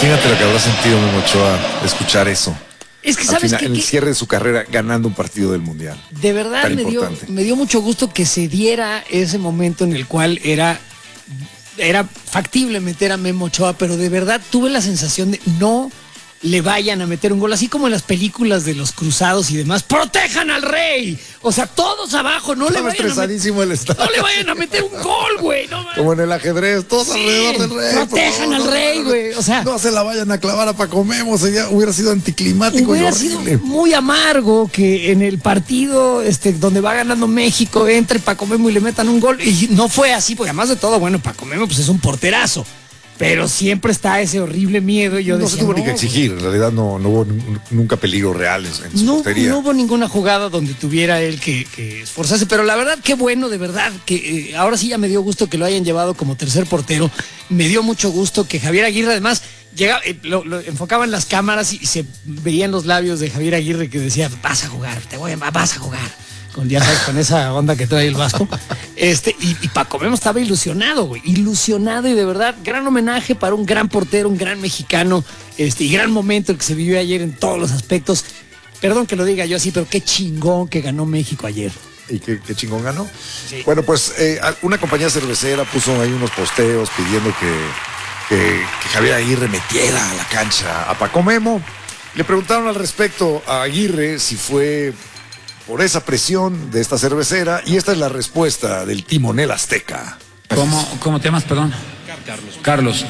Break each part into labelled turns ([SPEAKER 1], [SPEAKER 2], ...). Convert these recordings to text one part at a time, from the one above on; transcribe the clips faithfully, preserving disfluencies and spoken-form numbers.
[SPEAKER 1] Imagínate lo que habrá sentido Memo Ochoa escuchar eso.
[SPEAKER 2] Es que
[SPEAKER 1] Al
[SPEAKER 2] sabes
[SPEAKER 1] final,
[SPEAKER 2] que,
[SPEAKER 1] en el
[SPEAKER 2] que
[SPEAKER 1] cierre de su carrera ganando un partido del Mundial.
[SPEAKER 2] de verdad me dio, me dio mucho gusto que se diera ese momento en el cual era, era factible meter a Memo Ochoa, pero de verdad tuve la sensación de no le vayan a meter un gol, así como en las películas de los cruzados y demás. ¡Protejan al rey! O sea, todos abajo, no, le vayan, a
[SPEAKER 1] el estadio.
[SPEAKER 2] no le vayan a meter un gol, güey. No,
[SPEAKER 1] como en el ajedrez, todos sí, alrededor del rey.
[SPEAKER 2] Protejan al rey, güey. O sea,
[SPEAKER 1] no se la vayan a clavar a Paco Memo, sería, hubiera sido anticlimático
[SPEAKER 2] hubiera
[SPEAKER 1] y horrible.
[SPEAKER 2] Sido muy amargo que en el partido este, donde va ganando México entre Paco Memo y le metan un gol. Y no fue así, porque además de todo, bueno, Paco Memo pues es un porterazo. Pero siempre está ese horrible miedo. Y yo
[SPEAKER 1] no
[SPEAKER 2] decía,
[SPEAKER 1] se tuvo
[SPEAKER 2] no,
[SPEAKER 1] ni que exigir, en realidad no, no hubo nunca peligro real en su
[SPEAKER 2] no,
[SPEAKER 1] portería.
[SPEAKER 2] No hubo ninguna jugada donde tuviera él que, que esforzarse, pero la verdad, qué bueno, de verdad, que eh, ahora sí ya me dio gusto que lo hayan llevado como tercer portero. Me dio mucho gusto que Javier Aguirre, además, llegaba, eh, lo, lo enfocaban las cámaras y, y se veían los labios de Javier Aguirre que decía, vas a jugar, te voy a, vas a jugar. Con, ya sabes, con esa onda que trae el Vasco. Este, y, y Paco Memo estaba ilusionado, güey. Ilusionado y de verdad, gran homenaje para un gran portero, un gran mexicano, este, y gran momento el que se vivió ayer en todos los aspectos. Perdón que lo diga yo así, pero qué chingón que ganó México ayer.
[SPEAKER 1] ¿Y qué, qué chingón ganó?
[SPEAKER 2] Sí.
[SPEAKER 1] Bueno, pues eh, una compañía cervecera puso ahí unos posteos pidiendo que, que, que Javier Aguirre metiera a la cancha a Paco Memo. Le preguntaron al respecto a Aguirre si fue por esa presión de esta cervecera, y esta es la respuesta del timonel azteca.
[SPEAKER 3] ¿Cómo, cómo te llamas, perdón? Carlos. Carlos.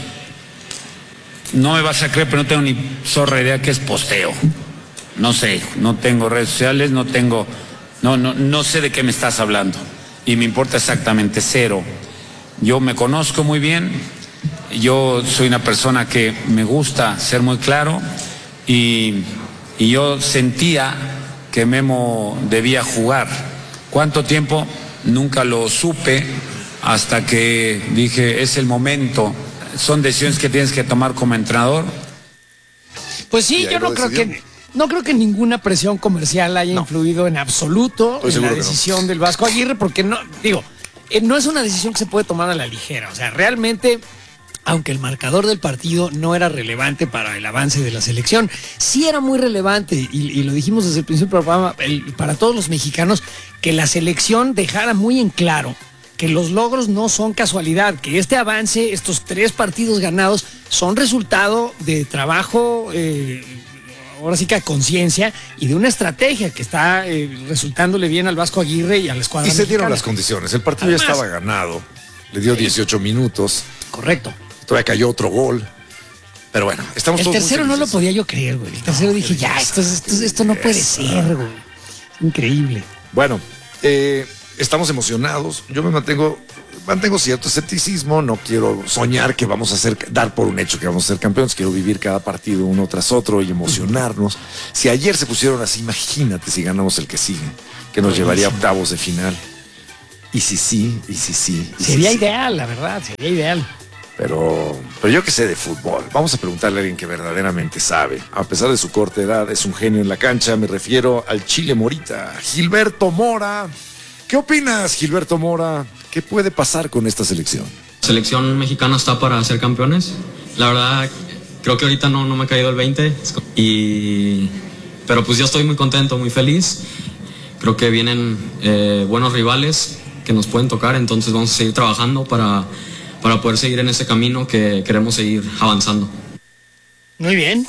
[SPEAKER 3] No me vas a creer, pero no tengo ni zorra idea que es posteo. No sé, no tengo redes sociales, no tengo, no, no, no sé de qué me estás hablando. Y me importa exactamente cero. Yo me conozco muy bien, yo soy una persona que me gusta ser muy claro, y, y yo sentía que Memo debía jugar. ¿Cuánto tiempo? Nunca lo supe hasta que dije, es el momento. Son decisiones que tienes que tomar como entrenador.
[SPEAKER 2] Pues sí, yo no creo que no creo que ninguna presión comercial haya no. influido en absoluto en la decisión no. del Vasco Aguirre, porque no, digo, eh, no es una decisión que se puede tomar a la ligera. O sea, realmente, aunque el marcador del partido no era relevante para el avance de la selección, sí era muy relevante, y, y lo dijimos desde el principio del programa, el, para todos los mexicanos, que la selección dejara muy en claro que los logros no son casualidad, que este avance, estos tres partidos ganados, son resultado de trabajo, eh, ahora sí que a conciencia, y de una estrategia que está eh, resultándole bien al Vasco Aguirre y a la escuadra
[SPEAKER 1] Y se
[SPEAKER 2] mexicana.
[SPEAKER 1] dieron las condiciones, el partido Además, ya estaba ganado, le dio dieciocho minutos.
[SPEAKER 2] Correcto.
[SPEAKER 1] Todavía cayó otro gol. Pero bueno, estamos
[SPEAKER 2] el
[SPEAKER 1] todos
[SPEAKER 2] tercero
[SPEAKER 1] muy
[SPEAKER 2] no lo podía yo creer, güey. El tercero no, dije, ya, esto, esto, esto no puede ser, güey. Increíble.
[SPEAKER 1] Bueno, eh, estamos emocionados. Yo me mantengo, mantengo cierto escepticismo. No quiero soñar que vamos a ser, dar por un hecho que vamos a ser campeones. Quiero vivir cada partido uno tras otro y emocionarnos. Si ayer se pusieron así, imagínate si ganamos el que sigue, que nos llevaría a octavos de final. Y si sí, y si sí. Y
[SPEAKER 2] sería
[SPEAKER 1] si
[SPEAKER 2] ideal,
[SPEAKER 1] sí.
[SPEAKER 2] la verdad, sería ideal.
[SPEAKER 1] Pero, pero yo que sé de fútbol, vamos a preguntarle a alguien que verdaderamente sabe. A pesar de su corta edad, es un genio en la cancha. Me refiero al Chile Morita, Gilberto Mora. ¿Qué opinas, Gilberto Mora? ¿Qué puede pasar con esta selección?
[SPEAKER 4] La selección mexicana está para ser campeones. La verdad, creo que ahorita no, no me ha caído el veinte. Y, pero pues yo estoy muy contento, muy feliz. Creo que vienen eh, buenos rivales que nos pueden tocar, entonces vamos a seguir trabajando para... para poder seguir en ese camino que queremos seguir avanzando.
[SPEAKER 2] Muy bien.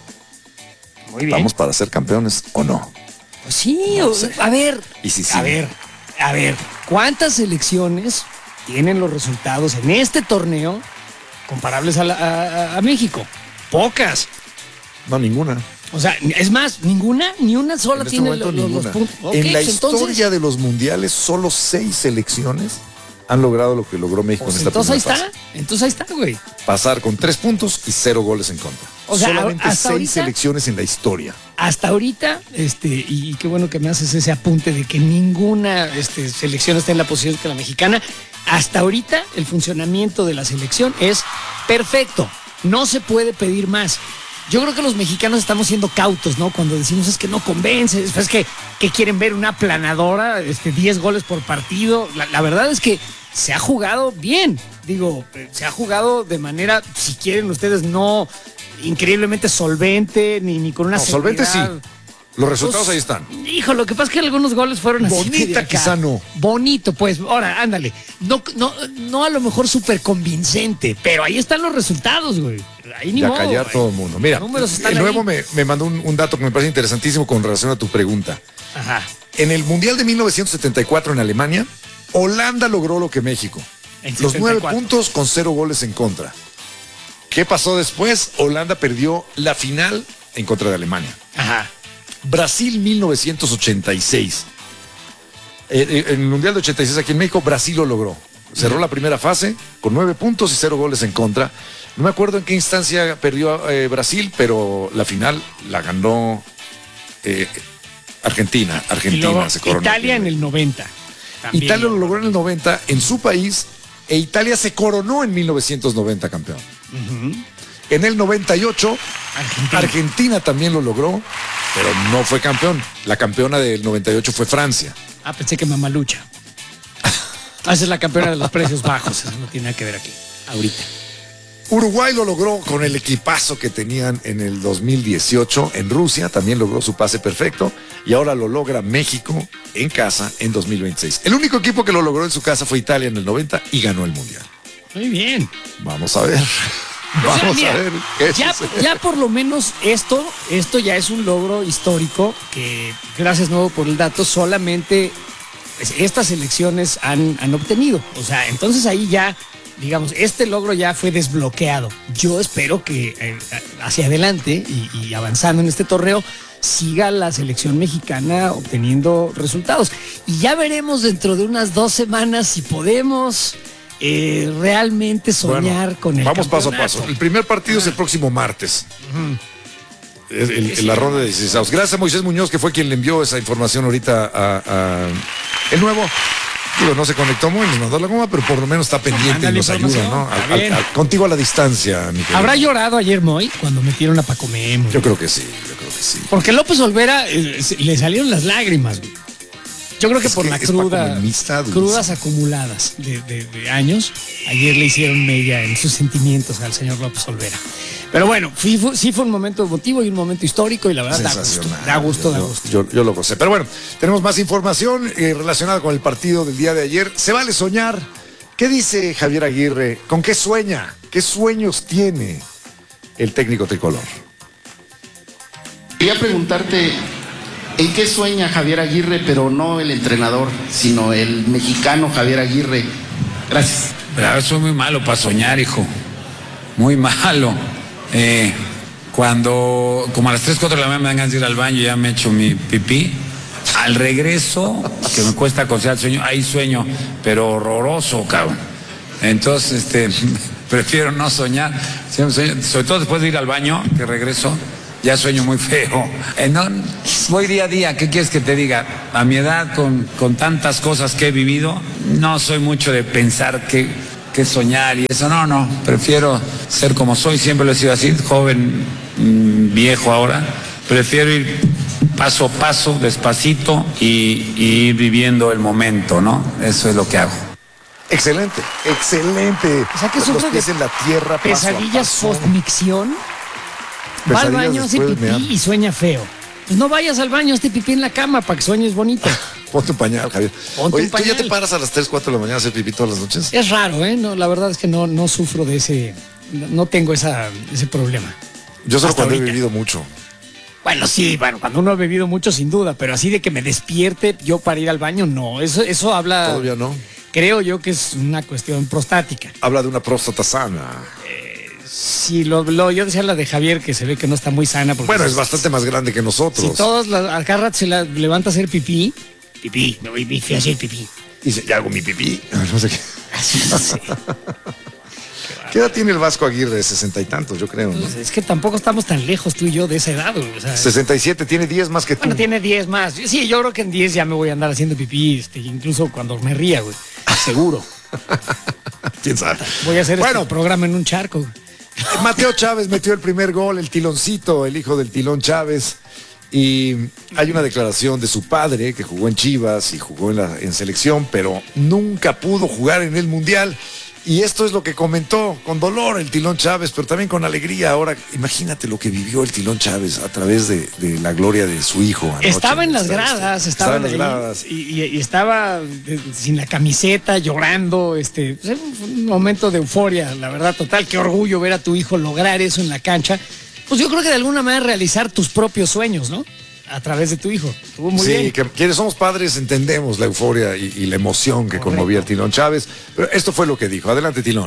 [SPEAKER 2] Muy bien.
[SPEAKER 1] ¿Vamos para ser campeones o no?
[SPEAKER 2] Pues sí,
[SPEAKER 1] no
[SPEAKER 2] o,
[SPEAKER 1] sé.
[SPEAKER 2] a ver.
[SPEAKER 1] ¿Y si sí?
[SPEAKER 2] A ver, a ver, ¿cuántas selecciones tienen los resultados en este torneo comparables a, la, a, a México? Pocas.
[SPEAKER 1] No, ninguna.
[SPEAKER 2] O sea, es más, ninguna, ni una sola
[SPEAKER 1] en este
[SPEAKER 2] tiene los, los, los puntos.
[SPEAKER 1] Okay, en la
[SPEAKER 2] pues
[SPEAKER 1] historia
[SPEAKER 2] entonces,
[SPEAKER 1] de los mundiales, solo seis selecciones han logrado lo que logró México
[SPEAKER 2] pues
[SPEAKER 1] en esta
[SPEAKER 2] entonces ahí
[SPEAKER 1] primera
[SPEAKER 2] está, fase. Entonces ahí está, güey.
[SPEAKER 1] Pasar con tres puntos y cero goles en contra.
[SPEAKER 2] O sea,
[SPEAKER 1] solamente
[SPEAKER 2] hasta
[SPEAKER 1] seis
[SPEAKER 2] ahorita,
[SPEAKER 1] selecciones en la historia.
[SPEAKER 2] Hasta ahorita, este, y qué bueno que me haces ese apunte de que ninguna este, selección está en la posición que la mexicana. Hasta ahorita el funcionamiento de la selección es perfecto. No se puede pedir más. Yo creo que los mexicanos estamos siendo cautos, ¿no? Cuando decimos es que no convence, es que, que quieren ver una aplanadora, este, diez goles por partido. La, la verdad es que se ha jugado bien. Digo, se ha jugado de manera, si quieren ustedes, no increíblemente solvente, ni, ni con una
[SPEAKER 1] no, solvente sí. Los resultados pues, ahí están.
[SPEAKER 2] Hijo, lo que pasa es que algunos goles fueron así.
[SPEAKER 1] Bonita, quizá no.
[SPEAKER 2] Bonito, pues, ahora, ándale. No, no, no a lo mejor súper convincente, pero ahí están los resultados, güey. Ahí ni
[SPEAKER 1] ya
[SPEAKER 2] modo,
[SPEAKER 1] callar
[SPEAKER 2] güey.
[SPEAKER 1] todo el mundo. Mira, el nuevo me, me mandó un, un dato que me parece interesantísimo con relación a tu pregunta.
[SPEAKER 2] Ajá.
[SPEAKER 1] En el Mundial de mil novecientos setenta y cuatro en Alemania, Holanda logró lo que México. Los nueve puntos con cero goles en contra. ¿Qué pasó después? Holanda perdió la final en contra de Alemania.
[SPEAKER 2] Ajá.
[SPEAKER 1] Brasil mil novecientos ochenta y seis. En el Mundial de ochenta y seis aquí en México, Brasil lo logró. Cerró la primera fase con nueve puntos y cero goles en contra. No me acuerdo en qué instancia perdió eh, Brasil, pero la final la ganó eh, Argentina. Argentina
[SPEAKER 2] luego,
[SPEAKER 1] se coronó.
[SPEAKER 2] Italia en el noventa.
[SPEAKER 1] También Italia lo logró en el noventa en su país e Italia se coronó en mil novecientos noventa campeón.
[SPEAKER 2] Uh-huh.
[SPEAKER 1] En el noventa y ocho, Argentina. Argentina también lo logró, pero no fue campeón. La campeona del noventa y ocho fue Francia.
[SPEAKER 2] Ah, pensé que Mamalucha. Esa es la campeona de los precios bajos. Eso no tiene nada que ver aquí, ahorita.
[SPEAKER 1] Uruguay lo logró con el equipazo que tenían en el dos mil dieciocho en Rusia. También logró su pase perfecto. Y ahora lo logra México en casa en dos mil veintiséis. El único equipo que lo logró en su casa fue Italia en el noventa y ganó el Mundial.
[SPEAKER 2] Muy bien.
[SPEAKER 1] Vamos a ver. Vamos
[SPEAKER 2] o sea, mira,
[SPEAKER 1] a ver. ¿Qué
[SPEAKER 2] ya, ya por lo menos esto, esto ya es un logro histórico que, gracias nuevo por el dato, solamente estas elecciones han, han obtenido. O sea, entonces ahí ya, digamos, este logro ya fue desbloqueado. Yo espero que eh, hacia adelante y, y avanzando en este torneo siga la selección mexicana obteniendo resultados. Y ya veremos dentro de unas dos semanas si podemos... Eh, realmente soñar
[SPEAKER 1] bueno,
[SPEAKER 2] con el
[SPEAKER 1] vamos paso a
[SPEAKER 2] campeonato.
[SPEAKER 1] paso. El primer partido es el próximo martes. Uh-huh. el, el, el, la ronda de dieciséis. Gracias a Moisés Muñoz, que fue quien le envió esa información ahorita a, a el nuevo. Digo, no se conectó muy, nos mandó la goma, pero por lo menos está pendiente y nos ayuda, ¿no? Al, al, al, contigo a la distancia, mi querido.
[SPEAKER 2] ¿Habrá llorado ayer Moy cuando metieron a Paco Memo?
[SPEAKER 1] Yo creo que sí, yo creo que sí.
[SPEAKER 2] Porque López Olvera eh, le salieron las lágrimas, güey. Yo creo que es por que la cruda, crudas acumuladas de, de, de años, ayer le hicieron mella en sus sentimientos al señor López Olvera. Pero bueno, sí fue, sí fue un momento emotivo y un momento histórico y la verdad da gusto, da gusto,
[SPEAKER 1] yo,
[SPEAKER 2] da gusto.
[SPEAKER 1] Yo, yo lo gocé. Pero bueno, tenemos más información eh, relacionada con el partido del día de ayer. ¿Se vale soñar? ¿Qué dice Javier Aguirre? ¿Con qué sueña? ¿Qué sueños tiene el técnico tricolor?
[SPEAKER 5] Quería preguntarte... ¿En qué sueña Javier Aguirre, pero no el entrenador, sino el mexicano Javier Aguirre? Gracias.
[SPEAKER 3] Pero soy muy malo para soñar, hijo. Muy malo. Eh, cuando, como a las tres, cuatro de la mañana me dan ganas de ir al baño, ya me echo mi pipí. Al regreso, que me cuesta conciliar el sueño, ahí sueño, pero horroroso, cabrón. Entonces, este, prefiero no soñar. Sobre todo después de ir al baño, que regreso. Ya sueño muy feo. Eh, no, voy día a día. ¿Qué quieres que te diga? A mi edad, con, con tantas cosas que he vivido, no soy mucho de pensar que, que soñar y eso. No, no. Prefiero ser como soy. Siempre lo he sido así. Joven, mmm, viejo ahora. Prefiero ir paso a paso, despacito y, y ir viviendo el momento, ¿no? Eso es lo que hago.
[SPEAKER 1] Excelente, excelente.
[SPEAKER 2] O sea que
[SPEAKER 1] los pies en la tierra.
[SPEAKER 2] Pesadillas post-micción. Va al baño, hace pipí y sueña feo. Pues no vayas al baño, hazte pipí en la cama para que sueñes bonito.
[SPEAKER 1] Ponte un pañal, Javier.
[SPEAKER 2] Ponte
[SPEAKER 1] Oye,
[SPEAKER 2] un pañal.
[SPEAKER 1] ¿tú ya te paras a las tres, cuatro de la mañana a hacer pipí todas las noches?
[SPEAKER 2] Es raro, ¿eh? No, la verdad es que no, no sufro de ese... No tengo esa, ese problema.
[SPEAKER 1] Yo solo
[SPEAKER 2] Hasta
[SPEAKER 1] cuando
[SPEAKER 2] ahorita.
[SPEAKER 1] he bebido mucho.
[SPEAKER 2] Bueno, sí, bueno, cuando uno ha bebido mucho, sin duda, pero así de que me despierte yo para ir al baño, no. Eso, eso habla...
[SPEAKER 1] Todavía no.
[SPEAKER 2] Creo yo que es una cuestión prostática.
[SPEAKER 1] Habla de una próstata sana.
[SPEAKER 2] Eh, sí, lo, lo, yo decía la de Javier, que se ve que no está muy sana. Porque
[SPEAKER 1] bueno, es bastante más grande que nosotros.
[SPEAKER 2] Si todos, la, acá rato se la levanta a hacer pipí, pipí, me voy a hacer pipí.
[SPEAKER 1] Dice, ya hago mi pipí. No sé qué.
[SPEAKER 2] Así, no sé.
[SPEAKER 1] ¿Qué edad tiene el Vasco Aguirre? Sesenta y tantos, yo creo, ¿no?
[SPEAKER 2] Pues es que tampoco estamos tan lejos tú y yo de esa edad. O sea,
[SPEAKER 1] sesenta y siete, tiene diez más que tú.
[SPEAKER 2] Bueno, tiene diez más. Sí, yo creo que en diez ya me voy a andar haciendo pipí, este, incluso cuando me ría, güey. Seguro.
[SPEAKER 1] ¿Quién sabe?
[SPEAKER 2] Voy a hacer
[SPEAKER 1] bueno,
[SPEAKER 2] este programa en un charco.
[SPEAKER 1] Mateo Chávez metió el primer gol, el Tiloncito, el hijo del Tilón Chávez. Y hay una declaración de su padre, que jugó en Chivas y jugó en, la, en selección, pero nunca pudo jugar en el Mundial. Y esto es lo que comentó con dolor el Tilón Chávez, pero también con alegría. Ahora, imagínate lo que vivió el Tilón Chávez a través de, de la gloria de su hijo. Anoche.
[SPEAKER 2] Estaba en las gradas, estaba,
[SPEAKER 1] estaba en las gradas.
[SPEAKER 2] Y, y, y estaba de, sin la camiseta, llorando. Este, pues, un momento de euforia, la verdad, total. Qué orgullo ver a tu hijo lograr eso en la cancha. Pues yo creo que de alguna manera realizar tus propios sueños, ¿no? A través de tu hijo. Estuvo muy
[SPEAKER 1] sí,
[SPEAKER 2] bien.
[SPEAKER 1] que quienes somos padres entendemos la euforia y, y la emoción que Correcto. Conmovía el Tilón Chávez. Pero esto fue lo que dijo. Adelante, Tilón.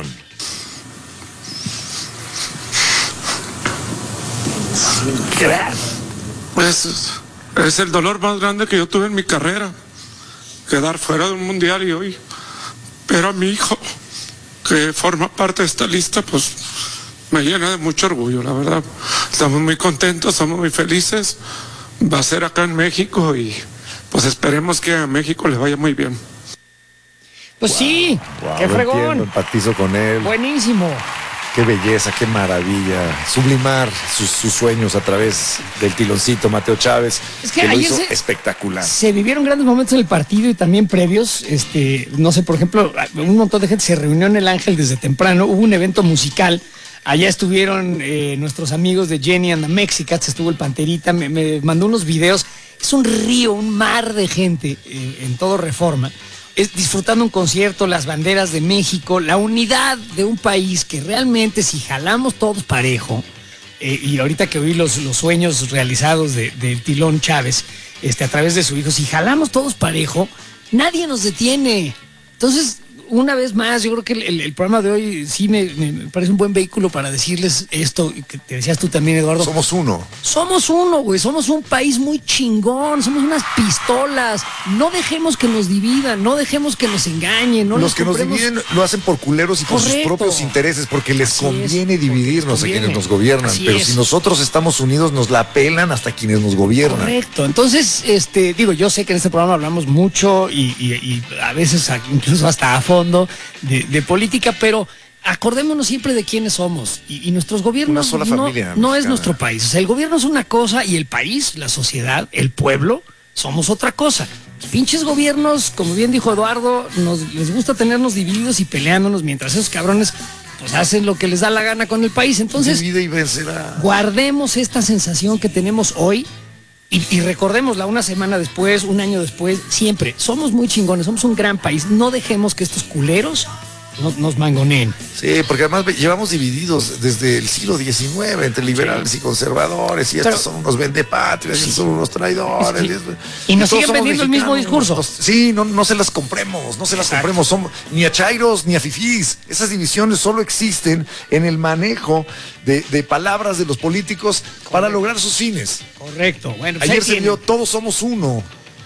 [SPEAKER 6] Pues es el dolor más grande que yo tuve en mi carrera. Quedar fuera de un mundial y hoy. Pero a mi hijo, que forma parte de esta lista, pues me llena de mucho orgullo, la verdad. Estamos muy contentos, estamos muy felices. Va a ser acá en México y pues esperemos que a México le vaya muy bien.
[SPEAKER 2] Pues wow, sí,
[SPEAKER 1] wow,
[SPEAKER 2] qué fregón.
[SPEAKER 1] Entiendo, empatizo con él.
[SPEAKER 2] Buenísimo.
[SPEAKER 1] Qué belleza, qué maravilla. Sublimar sus, sus sueños a través del Tiloncito Mateo Chávez. Es que, que lo hizo se, espectacular.
[SPEAKER 2] Se vivieron grandes momentos en el partido y también previos. Este, no sé, por ejemplo, un montón de gente se reunió en el Ángel desde temprano. Hubo un evento musical. Allá estuvieron eh, nuestros amigos de Jenny and the Mexicats, estuvo el Panterita, me, me mandó unos videos. Es un río, un mar de gente eh, en todo Reforma. Es disfrutando un concierto, las banderas de México, la unidad de un país que realmente si jalamos todos parejo, eh, y ahorita que oí los, los sueños realizados de, de Tilón Chávez este, a través de su hijo, si jalamos todos parejo, nadie nos detiene. Entonces, una vez más, yo creo que el, el, el programa de hoy sí me, me parece un buen vehículo para decirles esto, que te decías tú también, Eduardo.
[SPEAKER 1] Somos uno.
[SPEAKER 2] Somos uno, güey. Somos un país muy chingón. Somos unas pistolas. No dejemos que nos dividan, no dejemos que nos engañen. No
[SPEAKER 1] Los que
[SPEAKER 2] compremos...
[SPEAKER 1] nos dividen lo hacen por culeros y por Correcto. Sus propios intereses, porque les Así conviene es, dividirnos les conviene. A quienes nos gobiernan. Así pero es. Si nosotros estamos unidos, nos la pelan hasta quienes nos gobiernan.
[SPEAKER 2] Correcto. Entonces, este, digo, yo sé que en este programa hablamos mucho y, y, y a veces incluso hasta a fondo De, de política, pero acordémonos siempre de quiénes somos y, y nuestros gobiernos.
[SPEAKER 1] Una sola
[SPEAKER 2] no,
[SPEAKER 1] familia.
[SPEAKER 2] No es nuestro país. O sea, el gobierno es una cosa y el país, la sociedad, el pueblo, somos otra cosa. Pinches gobiernos, como bien dijo Eduardo, nos, les gusta tenernos divididos y peleándonos mientras esos cabrones pues hacen lo que les da la gana con el país. Entonces,
[SPEAKER 1] divide y vencerá.
[SPEAKER 2] Guardemos esta sensación que tenemos hoy. Y, y recordémosla una semana después, un año después, siempre. Somos muy chingones, somos un gran país. No dejemos que estos culeros no, nos mangoneen.
[SPEAKER 1] Sí, porque además llevamos divididos desde el siglo diecinueve entre liberales sí. y conservadores. Y Pero, estos son unos vendepatrias, sí. y son unos traidores. Sí.
[SPEAKER 2] Y, y nos siguen vendiendo el mismo discurso.
[SPEAKER 1] Nos, sí, no, no se las compremos, no se las Exacto. compremos. Somos, ni a chairos ni a fifís. Esas divisiones solo existen en el manejo de, de palabras de los políticos Correcto. Para lograr sus fines.
[SPEAKER 2] Correcto. Bueno, pues
[SPEAKER 1] ayer se vio, todos somos uno.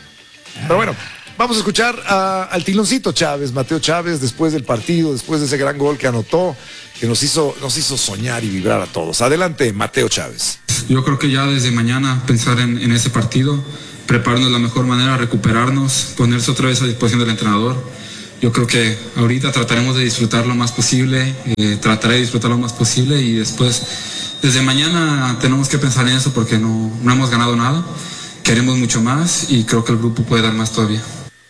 [SPEAKER 1] Ah. Pero bueno. Vamos a escuchar a, al Tiloncito Chávez, Mateo Chávez, después del partido, después de ese gran gol que anotó, que nos hizo, nos hizo soñar y vibrar a todos. Adelante, Mateo Chávez.
[SPEAKER 7] Yo creo que ya desde mañana pensar en, en ese partido, prepararnos de la mejor manera, recuperarnos, ponerse otra vez a disposición del entrenador. Yo creo que ahorita trataremos de disfrutar lo más posible, eh, trataré de disfrutar lo más posible y después, desde mañana tenemos que pensar en eso porque no, no hemos ganado nada, queremos mucho más y creo que el grupo puede dar más todavía.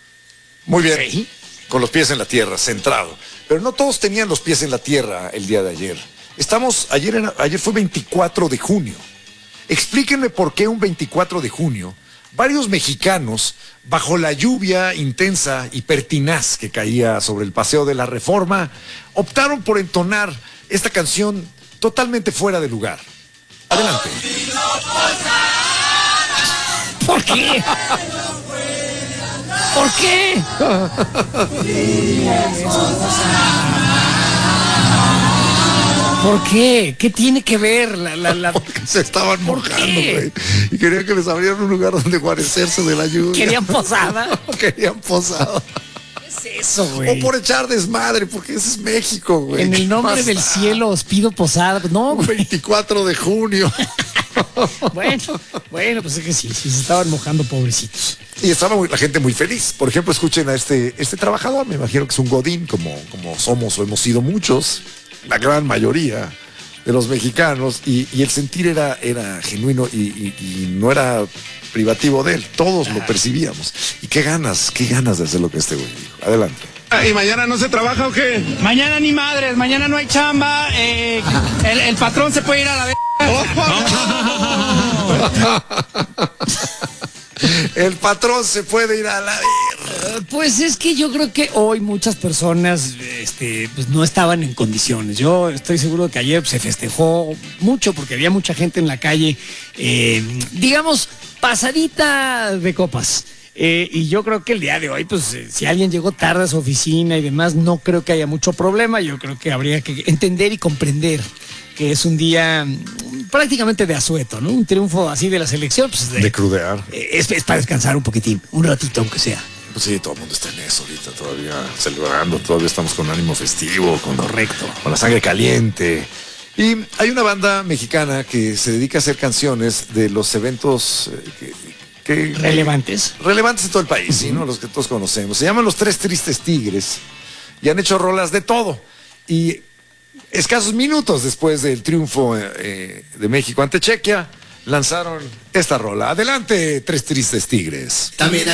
[SPEAKER 1] Muy bien, ¿Sí? Con los pies en la tierra, centrado. Pero no todos tenían los pies en la tierra el día de ayer. Estamos, ayer, era, ayer fue veinticuatro de junio. Explíquenme por qué un veinticuatro de junio, varios mexicanos, bajo la lluvia intensa y pertinaz que caía sobre el Paseo de la Reforma, optaron por entonar esta canción totalmente fuera de lugar. Adelante.
[SPEAKER 2] ¿Por qué? ¿Por qué? ¿Por qué? ¿Qué tiene que ver la, la, la...
[SPEAKER 1] Porque se estaban mojando, güey. Y querían que les abrieran un lugar donde guarecerse de la lluvia.
[SPEAKER 2] ¿Querían posada?
[SPEAKER 1] Querían posada.
[SPEAKER 2] ¿Qué es eso, güey?
[SPEAKER 1] O por echar desmadre, porque ese es México, güey.
[SPEAKER 2] En el nombre pasa? Del cielo os pido posada. No,
[SPEAKER 1] güey. veinticuatro de junio.
[SPEAKER 2] Bueno, bueno, pues es que sí, sí, se estaban mojando, pobrecitos.
[SPEAKER 1] Y estaba muy, la gente muy feliz. Por ejemplo, escuchen a este, este trabajador, me imagino que es un godín, como, como somos o hemos sido muchos, la gran mayoría de los mexicanos, y, y el sentir era, era genuino y, y, y no era privativo de él, todos ah. lo percibíamos. Y qué ganas, qué ganas de hacer lo que este güey dijo. Adelante.
[SPEAKER 8] ¿Y mañana no se trabaja o qué?
[SPEAKER 9] Mañana ni madres, mañana no hay chamba, eh, el, el patrón se puede ir a la
[SPEAKER 1] verga. El patrón se puede ir a la verga.
[SPEAKER 2] Pues es que yo creo que hoy muchas personas este, pues no estaban en condiciones. Yo estoy seguro que ayer se festejó mucho porque había mucha gente en la calle, eh, digamos, pasadita de copas. Eh, y yo creo que el día de hoy, pues eh, si alguien llegó tarde a su oficina y demás, no creo que haya mucho problema. Yo creo que habría que entender y comprender que es un día prácticamente de asueto, ¿no? Un triunfo así de la selección. Pues de,
[SPEAKER 1] de crudear.
[SPEAKER 2] Eh, es, es para descansar un poquitín, un ratito aunque sea.
[SPEAKER 1] Pues sí, todo el mundo está en eso ahorita, todavía celebrando, todavía estamos con ánimo festivo, con,
[SPEAKER 2] correcto,
[SPEAKER 1] con la sangre caliente. Y hay una banda mexicana que se dedica a hacer canciones de los eventos eh, que, que,
[SPEAKER 2] relevantes.
[SPEAKER 1] Relevantes en todo el país, uh-huh. ¿Sí, ¿no? Los que todos conocemos. Se llaman Los Tres Tristes Tigres y han hecho rolas de todo. Y escasos minutos después del triunfo eh, de México ante Chequia, lanzaron esta rola. Adelante, Tres Tristes Tigres.
[SPEAKER 10] También